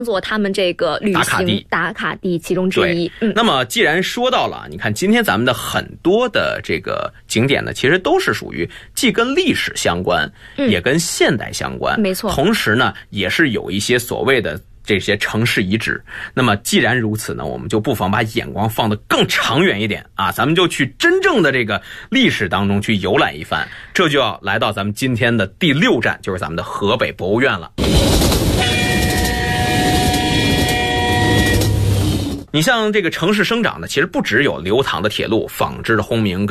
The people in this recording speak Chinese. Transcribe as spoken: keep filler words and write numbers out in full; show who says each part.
Speaker 1: 做他们这个旅行打卡地其中之一。
Speaker 2: 嗯，那么既然说到了，你看今天咱们的很多的这个景点呢，其实都是属于既跟历史相关，嗯、也跟现代相关。
Speaker 1: 没错。
Speaker 2: 同时呢，也是有一些所谓的这些城市遗址。那么既然如此呢，我们就不妨把眼光放得更长远一点啊，咱们就去真正的这个历史当中去游览一番。这就要来到咱们今天的第六站，就是咱们的河北博物院了。你像这个城市生长呢，其实不只有流淌的铁路、纺织的轰鸣